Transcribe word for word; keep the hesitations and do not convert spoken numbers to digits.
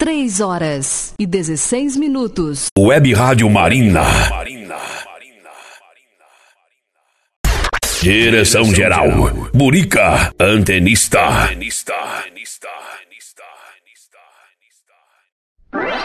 três horas e dezesseis minutos. Web Rádio Marina. Direção geral, Burica, antenista.